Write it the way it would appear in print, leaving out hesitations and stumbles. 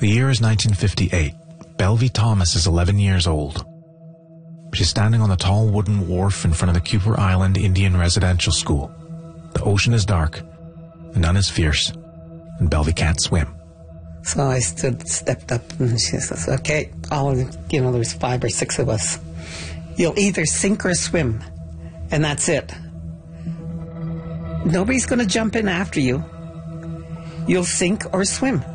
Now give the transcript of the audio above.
The year is 1958. Belvie Thomas is 11 years old. She's standing on the tall wooden wharf in front of the Cooper Island Indian Residential School. The ocean is dark, the nun is fierce, and Belvie can't swim. So I stepped up, and she says, okay, there's 5 or 6 of us. You'll either sink or swim, and that's it. Nobody's going to jump in after you. You'll sink or swim.